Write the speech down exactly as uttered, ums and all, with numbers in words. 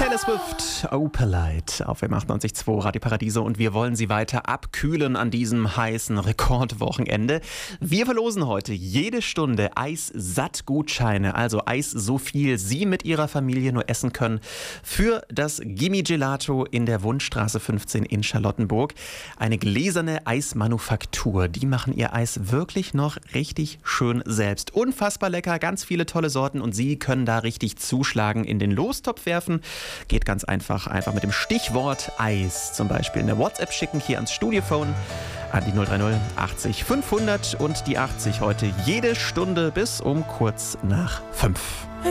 Taylor Swift, Opalite auf M achtundneunzig Komma zwei Radio Paradiso und wir wollen Sie weiter abkühlen an diesem heißen Rekordwochenende. Wir verlosen heute jede Stunde Eissatt-Gutscheine, also Eis so viel Sie mit Ihrer Familie nur essen können, für das Gimme Gelato in der Wunschstraße fünfzehn in Charlottenburg. Eine gläserne Eismanufaktur, die machen ihr Eis wirklich noch richtig schön selbst. Unfassbar lecker, ganz viele tolle Sorten und Sie können da richtig zuschlagen, in den Lostopf werfen. Geht ganz einfach, einfach mit dem Stichwort Eis zum Beispiel eine WhatsApp schicken, hier ans Studiophone an die null drei null achtzig fünfhundert und die achtzig heute jede Stunde bis um kurz nach fünf.